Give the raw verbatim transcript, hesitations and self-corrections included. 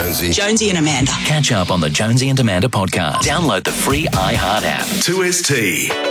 Jonesy. Jonesy and Amanda. Catch up on the Jonesy and Amanda podcast. Download the free iHeart app. two S T.